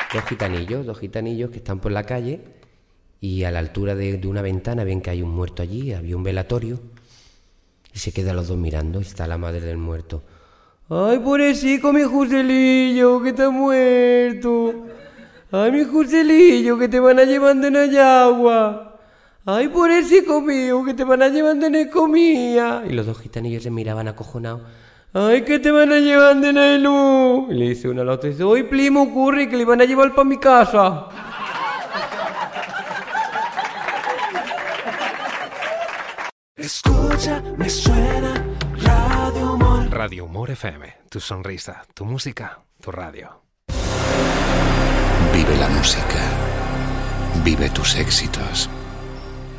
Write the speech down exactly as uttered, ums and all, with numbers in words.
dos gitanillos, dos gitanillos que están por la calle y a la altura de, de una ventana ven que hay un muerto allí, había un velatorio y se quedan los dos mirando y está la madre del muerto. ¡Ay, pobrecito mi Joselillo, que está muerto! ¡Ay, mi Joselillo, que te van a llevar de Nayagua! ¡Ay, pobrecito mío, que te van a llevar de Necomía! Y los dos gitanillos se miraban acojonados. ¡Ay, que te van a llevar de Nailú! Y le dice uno al otro, dice, ¡hoy primo ocurre que le van a llevar para mi casa! Escucha, me suena Radio Humor. Radio Humor F M, tu sonrisa, tu música, tu radio. Vive la música. Vive tus éxitos.